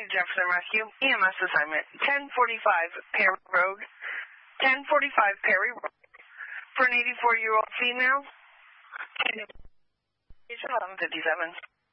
City Jefferson Rescue, EMS assignment, 1045 Perry Road, 1045 Perry Road, for an 84-year-old female, 1157.